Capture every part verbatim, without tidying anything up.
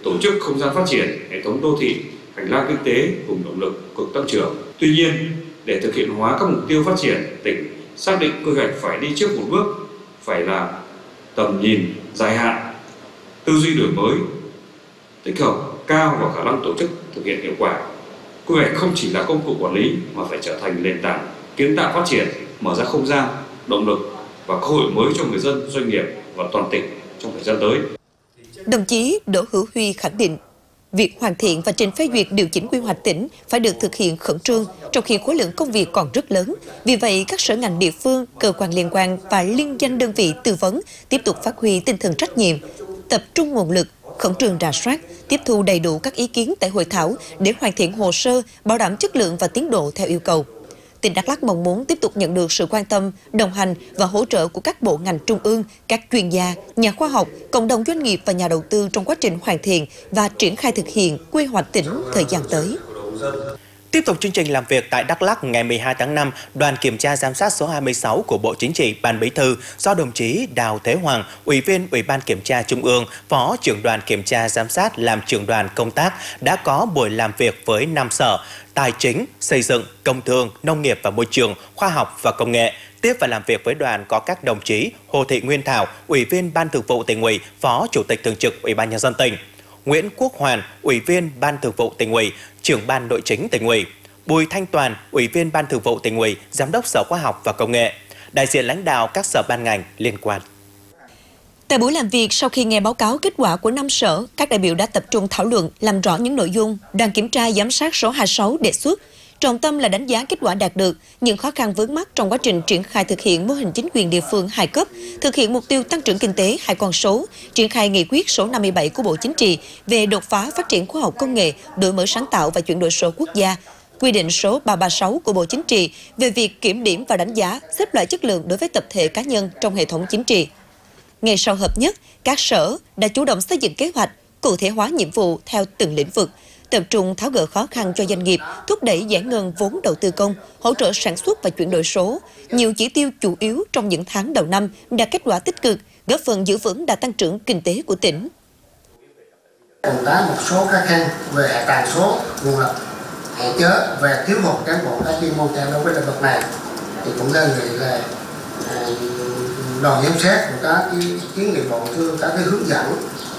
tổ chức không gian phát triển hệ thống đô thị, hành lang kinh tế cùng động lực cực tăng trưởng. Tuy nhiên, để thực hiện hóa các mục tiêu phát triển, tỉnh xác định quy hoạch phải đi trước một bước, phải là tầm nhìn dài hạn, tư duy đổi mới, tích hợp cao và khả năng tổ chức thực hiện hiệu quả. Quy hoạch không chỉ là công cụ quản lý mà phải trở thành nền tảng kiến tạo phát triển, mở ra không gian, động lực và cơ hội mới cho người dân, doanh nghiệp và toàn tỉnh trong thời gian tới. Đồng chí Đỗ Hữu Huy khẳng định, việc hoàn thiện và trình phê duyệt điều chỉnh quy hoạch tỉnh phải được thực hiện khẩn trương, trong khi khối lượng công việc còn rất lớn. Vì vậy, các sở ngành địa phương, cơ quan liên quan và liên danh đơn vị tư vấn tiếp tục phát huy tinh thần trách nhiệm, tập trung nguồn lực, khẩn trương rà soát, tiếp thu đầy đủ các ý kiến tại hội thảo để hoàn thiện hồ sơ, bảo đảm chất lượng và tiến độ theo yêu cầu. Tỉnh Đắk Lắk mong muốn tiếp tục nhận được sự quan tâm, đồng hành và hỗ trợ của các bộ ngành trung ương, các chuyên gia, nhà khoa học, cộng đồng doanh nghiệp và nhà đầu tư trong quá trình hoàn thiện và triển khai thực hiện quy hoạch tỉnh thời gian tới. Tiếp tục chương trình làm việc tại Đắk Lắk ngày mười hai tháng năm, đoàn kiểm tra giám sát số hai mươi sáu của Bộ Chính trị, Ban Bí thư do đồng chí Đào Thế Hoàng, Ủy viên Ủy ban Kiểm tra Trung ương, Phó trưởng đoàn kiểm tra giám sát làm trưởng đoàn công tác đã có buổi làm việc với năm sở: Tài chính, Xây dựng, Công thương, Nông nghiệp và Môi trường, Khoa học và Công nghệ. Tiếp và làm việc với đoàn có các đồng chí Hồ Thị Nguyên Thảo, Ủy viên Ban Thường vụ Tỉnh ủy, Phó Chủ tịch Thường trực Ủy ban Nhân dân tỉnh; Nguyễn Quốc Hoàn, Ủy viên Ban Thường vụ Tỉnh ủy, Trưởng Ban Nội chính Tỉnh ủy; Bùi Thanh Toàn, Ủy viên Ban Thường vụ Tỉnh ủy, Giám đốc Sở Khoa học và Công nghệ; đại diện lãnh đạo các sở ban ngành liên quan. Tại buổi làm việc, sau khi nghe báo cáo kết quả của năm sở, các đại biểu đã tập trung thảo luận, làm rõ những nội dung đoàn kiểm tra giám sát số hai mươi sáu đề xuất. Trọng tâm là đánh giá kết quả đạt được, những khó khăn vướng mắc trong quá trình triển khai thực hiện mô hình chính quyền địa phương hai cấp, thực hiện mục tiêu tăng trưởng kinh tế hai con số, triển khai nghị quyết số năm mươi bảy của Bộ Chính trị về đột phá phát triển khoa học công nghệ, đổi mới sáng tạo và chuyển đổi số quốc gia, quy định số ba trăm ba mươi sáu của Bộ Chính trị về việc kiểm điểm và đánh giá, xếp loại chất lượng đối với tập thể cá nhân trong hệ thống chính trị. Ngay sau hợp nhất, các sở đã chủ động xây dựng kế hoạch, cụ thể hóa nhiệm vụ theo từng lĩnh vực, tập trung tháo gỡ khó khăn cho doanh nghiệp, thúc đẩy giải ngân vốn đầu tư công, hỗ trợ sản xuất và chuyển đổi số. Nhiều chỉ tiêu chủ yếu trong những tháng đầu năm đạt kết quả tích cực, góp phần giữ vững đà tăng trưởng kinh tế của tỉnh. Còn có một số khó khăn về hạ tầng số, nguồn lực hạn chế về thiếu hụt cán bộ có chuyên môn cao đối với lĩnh vực này, thì cũng đề nghị là đoàn giám sát có cái kiến nghị bộ thưa các cái hướng dẫn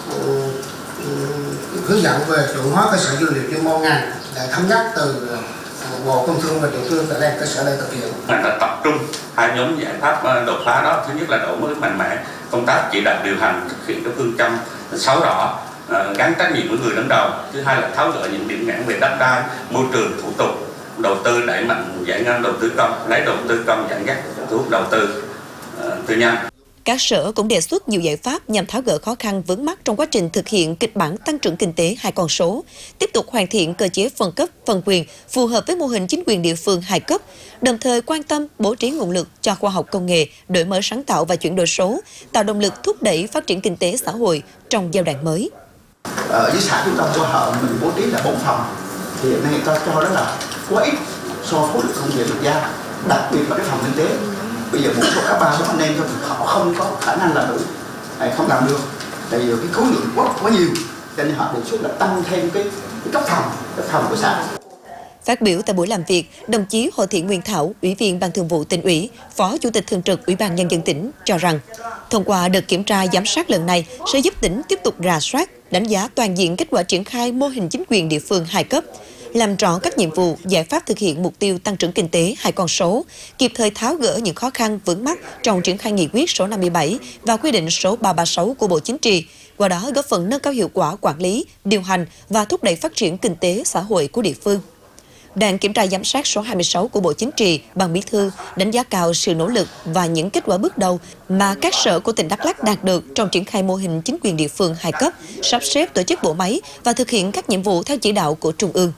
hướng dẫn về chuẩn hóa cơ sở dữ liệu chuyên môn ngành để thống nhất từ Bộ Công Thương và địa phương tại đây cơ sở để thực hiện. Mình đã tập trung hai nhóm giải pháp đột phá đó. Thứ nhất là đổi mới mạnh mẽ công tác chỉ đạo điều hành, thực hiện các phương châm sáu rõ, gắn trách nhiệm với người đứng đầu. Thứ hai là tháo gỡ những điểm nghẽn về đất đai, môi trường, thủ tục, đầu tư, đẩy mạnh giải ngân đầu tư công, lấy đầu tư công dẫn dắt thu hút đầu tư tư nhân. Các sở cũng đề xuất nhiều giải pháp nhằm tháo gỡ khó khăn vướng mắc trong quá trình thực hiện kịch bản tăng trưởng kinh tế hai con số, tiếp tục hoàn thiện cơ chế phân cấp, phân quyền phù hợp với mô hình chính quyền địa phương hai cấp, đồng thời quan tâm bố trí nguồn lực cho khoa học công nghệ, đổi mới sáng tạo và chuyển đổi số, tạo động lực thúc đẩy phát triển kinh tế xã hội trong giai đoạn mới. Ở dưới xã trung tâm của họ mình bố trí là bốn phòng, thì hiện nay người ta cho đó là quá ít so với khối lượng công việc được giao, đặc biệt là cái phòng kinh tế. Bây giờ một số các ba bốn anh em thôi họ không có khả năng làm đủ, không làm được, tại vì cái khối lượng quá quá nhiều, cho nên họ đề xuất là tăng thêm cái, cái cấp phòng, cấp phòng của xã. Phát biểu tại buổi làm việc, đồng chí Hồ Thị Nguyên Thảo, Ủy viên Ban Thường vụ Tỉnh ủy, Phó Chủ tịch Thường trực Ủy ban Nhân dân tỉnh cho rằng, thông qua đợt kiểm tra giám sát lần này sẽ giúp tỉnh tiếp tục rà soát, đánh giá toàn diện kết quả triển khai mô hình chính quyền địa phương hai cấp, làm rõ các nhiệm vụ, giải pháp thực hiện mục tiêu tăng trưởng kinh tế hai con số, kịp thời tháo gỡ những khó khăn vướng mắc trong triển khai nghị quyết số năm mươi bảy và quy định số ba trăm ba mươi sáu của Bộ Chính trị, qua đó góp phần nâng cao hiệu quả quản lý, điều hành và thúc đẩy phát triển kinh tế xã hội của địa phương. Đoàn kiểm tra giám sát số hai mươi sáu của Bộ Chính trị, Ban Bí thư đánh giá cao sự nỗ lực và những kết quả bước đầu mà các sở của tỉnh Đắk Lắk đạt được trong triển khai mô hình chính quyền địa phương hai cấp, sắp xếp tổ chức bộ máy và thực hiện các nhiệm vụ theo chỉ đạo của Trung ương.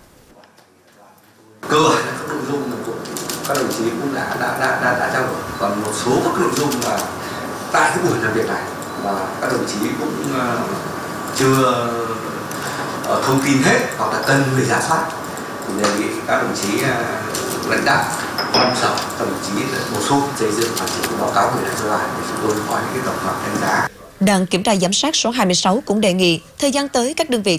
Cơ bản các nội dung các đồng chí cũng đã đã đã đã, đã trao đổi, còn một số các nội dung mà tại cái buổi làm việc này mà các đồng chí cũng uh, chưa uh, thông tin hết hoặc là cần người rà soát, thì đề nghị các đồng chí uh, lãnh đạo năm sở, các đồng chí bổ sung xây dựng hoàn chỉnh báo cáo gửi lại cho đoàn để chúng tôi có những cái tổng hợp đánh giá. Đoàn kiểm tra giám sát số hai mươi sáu cũng đề nghị thời gian tới các đơn vị